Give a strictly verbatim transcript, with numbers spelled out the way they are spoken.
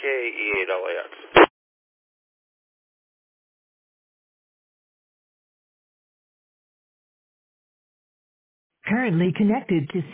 K E eight L A X. Currently connected to